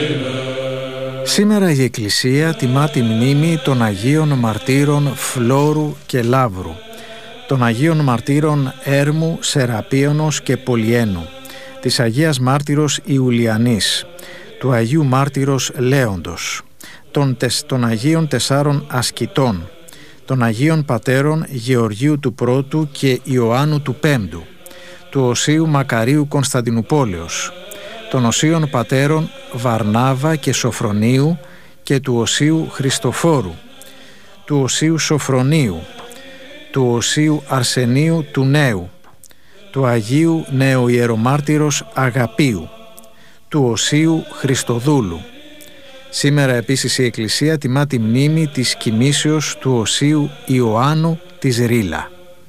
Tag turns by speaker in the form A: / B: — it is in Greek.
A: Σήμερα η Εκκλησία τιμά τη μνήμη των Αγίων Μαρτύρων Φλόρου και Λαύρου, των Αγίων Μαρτύρων Έρμου, Σεραπίωνος και Πολυένου, της Αγίας Μάρτυρος Ιουλιανής, του Αγίου Μάρτυρος Λέοντος, των Αγίων Τεσσάρων Ασκητών, των Αγίων Πατέρων Γεωργίου του Πρώτου και Ιωάννου του Πέμπτου, του Οσίου Μακαρίου Κωνσταντινουπόλεως, των Οσίων Πατέρων Βαρνάβα και Σοφρονίου και του Οσίου Χριστοφόρου, του Οσίου Σοφρονίου, του Οσίου Αρσενίου του Νέου, του Αγίου Νεοϊερομάρτυρος Αγαπίου, του Οσίου Χριστοδούλου. Σήμερα επίσης η Εκκλησία τιμά τη μνήμη της κοιμήσεως του Οσίου Ιωάννου της Ρήλα.